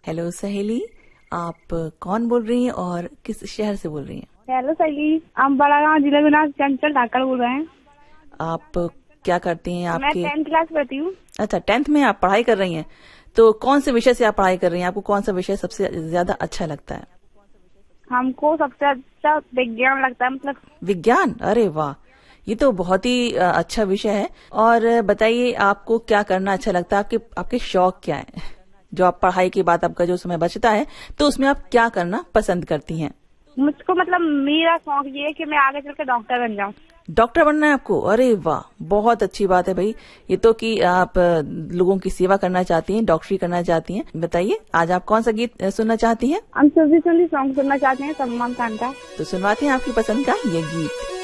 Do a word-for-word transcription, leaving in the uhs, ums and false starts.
Hello सहेली, आप कौन बोल रही हैं और किस शहर से बोल रही हैं? हेलो सहेली, हम बड़ागांव जिले में चंचल ठाकर बोल रहे हैं। आप क्या करती हैं? आपके मैं टेंथ क्लास पढ़ती हूँ। अच्छा, टेंथ में आप पढ़ाई कर रही हैं। तो कौन से विषय से आप पढ़ाई कर रही हैं? आपको कौन सा विषय सबसे ज्यादा अच्छा लगता है? हमको सबसे अच्छा विज्ञान लगता है। मतलब विज्ञान? अरे वाह, ये तो बहुत ही अ, अच्छा विषय है। और बताइए, आपको क्या करना अच्छा लगता है? आपके आपके शौक क्या है? जो आप पढ़ाई के बाद आपका जो समय बचता है, तो उसमें आप क्या करना पसंद करती हैं? मुझको मतलब मेरा शौक ये है कि मैं आगे चल के डॉक्टर बन जाऊँ। डॉक्टर बनना है आपको? अरे वाह, बहुत अच्छी बात है भाई। ये तो कि आप अ, लोगों की सेवा करना चाहती हैं, डॉक्टरी करना चाहती हैं। बताइए, आज आप कौन सा गीत अ, सुनना चाहती हैं? हम सभी सभी सॉन्ग सुनना चाहते हैं सलमान खान का। तो सुनवाते हैं आपकी पसंद का ये गीत।